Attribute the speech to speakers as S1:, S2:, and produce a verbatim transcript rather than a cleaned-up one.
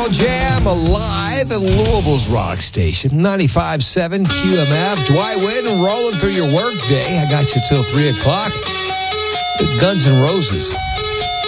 S1: Pearl Jam live at Louisville's Rock Station, ninety-five point seven Q M F. Dwight Whitten rolling through your work day. I got you till three o'clock. Guns N' Roses.